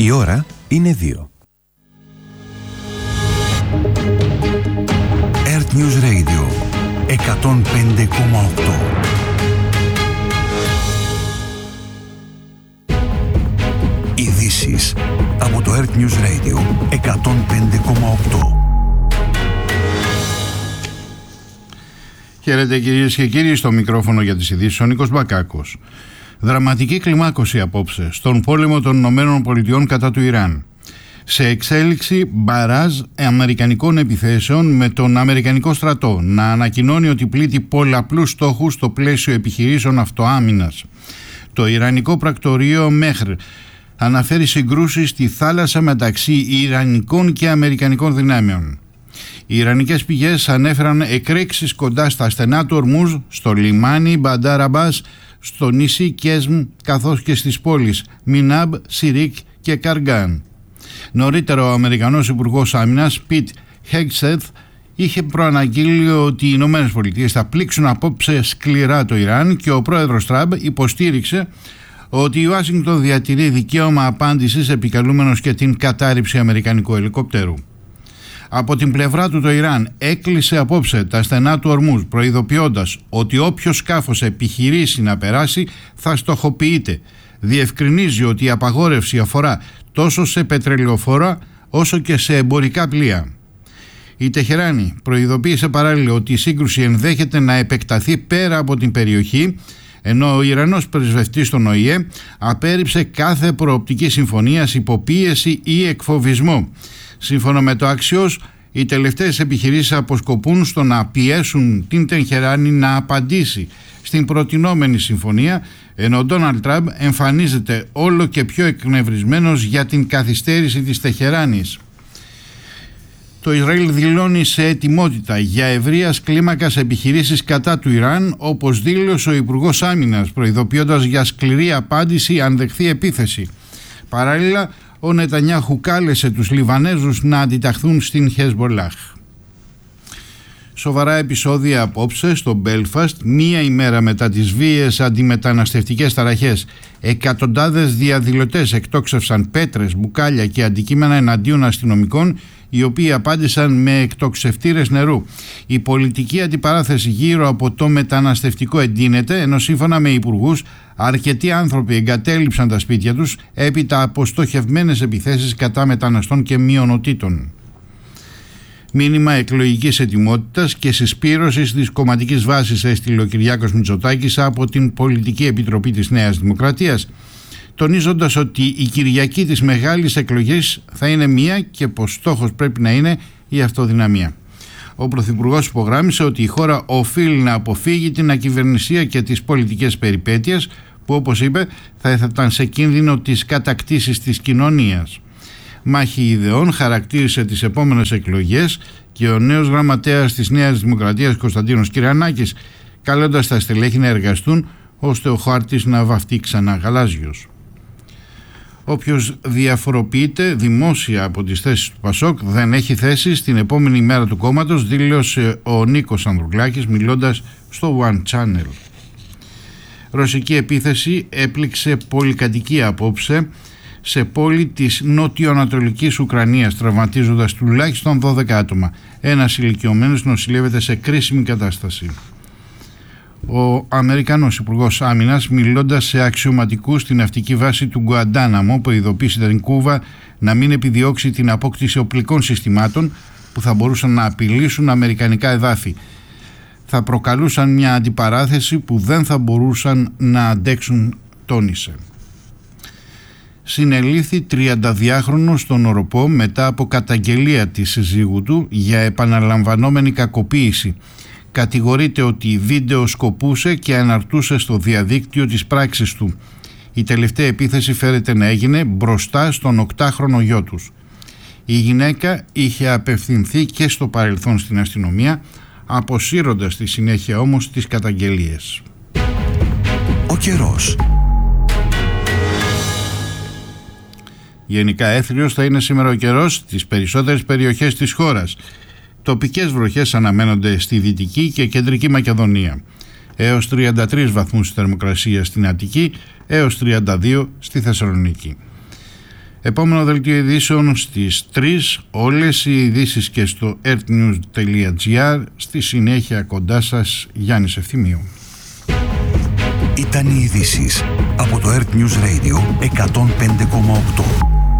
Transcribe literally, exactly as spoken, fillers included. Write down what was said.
Η ώρα είναι δύο. Earth News Radio εκατόν πέντε κόμμα οκτώ. Ειδήσεις από το Earth News Radio εκατόν πέντε κόμμα οκτώ. Χαίρετε κυρίες και κύριοι, στο μικρόφωνο για τις ειδήσεις ο Νίκος Μπακάκος. Δραματική κλιμάκωση απόψε στον πόλεμο των Ηνωμένων Πολιτειών κατά του Ιράν. Σε εξέλιξη μπαράζ αμερικανικών επιθέσεων με τον Αμερικανικό στρατό να ανακοινώνει ότι πλήττει πολλαπλούς στόχους στο πλαίσιο επιχειρήσεων αυτοάμυνας. Το Ιρανικό πρακτορείο Μεχρ αναφέρει συγκρούσεις στη θάλασσα μεταξύ Ιρανικών και Αμερικανικών δυνάμεων. Οι Ιρανικές πηγές ανέφεραν εκρήξεις κοντά στα στενά του Ορμούζ, στο λιμάνι Μπαντάρ Αμπάς, στο νησί Κέσμ, καθώς και στις πόλεις Μινάμπ, Σιρίκ και Καργκάν. Νωρίτερα ο Αμερικανός Υπουργός Άμυνας Πιτ Χέγσεθ είχε προαναγγείλει ότι οι Ηνωμένες Πολιτείες θα πλήξουν απόψε σκληρά το Ιράν και ο πρόεδρος Τραμπ υποστήριξε ότι η Ουάσιγκτον διατηρεί δικαίωμα απάντησης επικαλούμενος και την κατάρριψη αμερικανικού ελικόπτερου. Από την πλευρά του το Ιράν έκλεισε απόψε τα στενά του Ορμούζ, προειδοποιώντας ότι όποιο σκάφος επιχειρήσει να περάσει θα στοχοποιείται. Διευκρινίζει ότι η απαγόρευση αφορά τόσο σε πετρελαιοφόρα όσο και σε εμπορικά πλοία. Η Τεχεράνη προειδοποίησε παράλληλα ότι η σύγκρουση ενδέχεται να επεκταθεί πέρα από την περιοχή, ενώ ο Ιρανός πρεσβευτής στον Ο Η Ε απέρριψε κάθε προοπτική συμφωνίας, υποπίεση ή εκφοβισμό. Σύμφωνα με το Axios, οι τελευταίες επιχειρήσεις αποσκοπούν στο να πιέσουν την Τεχεράνη να απαντήσει στην προτινόμενη συμφωνία, ενώ ο Ντόναλντ Τραμπ εμφανίζεται όλο και πιο εκνευρισμένος για την καθυστέρηση της Τεχεράνης. Το Ισραήλ δηλώνει σε ετοιμότητα για ευρείας κλίμακας επιχειρήσεις κατά του Ιράν, όπως δήλωσε ο Υπουργός Άμυνας, προειδοποιώντας για σκληρή απάντηση αν δεχθεί επίθεση. Παράλληλα, ο Νετανιάχου κάλεσε τους Λιβανέζους να αντιταχθούν στην Χεσμπολάχ. Σοβαρά επεισόδια απόψε στο Μπέλφαστ, μία ημέρα μετά τις βίαιες αντιμεταναστευτικές ταραχές. Εκατοντάδες διαδηλωτές εκτόξευσαν πέτρες, μπουκάλια και αντικείμενα εναντίον αστυνομικών, οι οποίοι απάντησαν με εκτοξευτήρες νερού. Η πολιτική αντιπαράθεση γύρω από το μεταναστευτικό εντείνεται, ενώ σύμφωνα με υπουργούς, αρκετοί άνθρωποι εγκατέλειψαν τα σπίτια τους έπειτα από στοχευμένες επιθέσεις κατά μεταναστών και μειονοτήτων. Μήνυμα εκλογικής ετοιμότητας και συσπήρωσης της κομματικής βάσης έστειλε ο Κυριάκος Μητσοτάκης από την Πολιτική Επιτροπή της Νέας Δημοκρατίας, τονίζοντας ότι η Κυριακή της μεγάλης εκλογής θα είναι μία και πως στόχος πρέπει να είναι η αυτοδυναμία. Ο Πρωθυπουργός υπογράμμισε ότι η χώρα οφείλει να αποφύγει την ακυβερνησία και τις πολιτικές περιπέτειες που, όπως είπε, θα έθεταν σε κίνδυνο τις κατακτήσεις της κοινωνίας. Μάχη ιδεών χαρακτήρισε τις επόμενες εκλογές και ο νέος γραμματέας της Νέας Δημοκρατίας Κωνσταντίνος Κυρανάκης, καλώντας τα στελέχη να εργαστούν ώστε ο χάρτης να βαφτεί ξανά γαλάζιος. Όποιος διαφοροποιείται δημόσια από τις θέσεις του Πασόκ δεν έχει θέση στην επόμενη μέρα του κόμματος, δήλωσε ο Νίκος Ανδρουλάκης μιλώντας στο One Channel. Ρωσική επίθεση έπληξε πολυκατοικία απόψε σε πόλη της νοτιοανατολικής Ουκρανίας, τραυματίζοντας τουλάχιστον δώδεκα άτομα. Ένας ηλικιωμένος νοσηλεύεται σε κρίσιμη κατάσταση. Ο Αμερικανός Υπουργός Άμυνας, μιλώντας σε αξιωματικούς στην ναυτική βάση του Γκουαντάναμο, προειδοποίησε την Κούβα να μην επιδιώξει την απόκτηση οπλικών συστημάτων που θα μπορούσαν να απειλήσουν αμερικανικά εδάφη. Θα προκαλούσαν μια αντιπαράθεση που δεν θα μπορούσαν να αντέξουν, τόνισε. Συνελήφθη τριανταδυάχρονος στον Οροπό μετά από καταγγελία της συζύγου του για επαναλαμβανόμενη κακοποίηση. Κατηγορείται ότι βίντεο σκοπούσε και αναρτούσε στο διαδίκτυο τις πράξεις του. Η τελευταία επίθεση φέρεται να έγινε μπροστά στον οκτάχρονο γιο τους. Η γυναίκα είχε απευθυνθεί και στο παρελθόν στην αστυνομία, αποσύροντας στη συνέχεια όμως τις καταγγελίες. Ο καιρός. Γενικά έθριος θα είναι σήμερα ο καιρός στις περισσότερες περιοχές της χώρας. Τοπικές βροχές αναμένονται στη Δυτική και Κεντρική Μακεδονία. Έως τριάντα τρεις βαθμούς θερμοκρασία στην Αττική, έως τριάντα δύο στη Θεσσαλονίκη. Επόμενο δελτίο ειδήσεων στις τρεις, όλες οι ειδήσεις και στο earthnews τελεία gr. Στη συνέχεια κοντά σας Γιάννης Ευθυμίου. Ήταν οι ειδήσεις από το Earth News Radio εκατόν πέντε κόμμα οκτώ.